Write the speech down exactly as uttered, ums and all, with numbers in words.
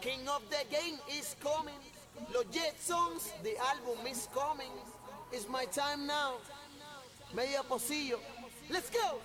King of the game is coming. Los Jetsons, the album is coming. It's my time now. Media pocillo. Let's go.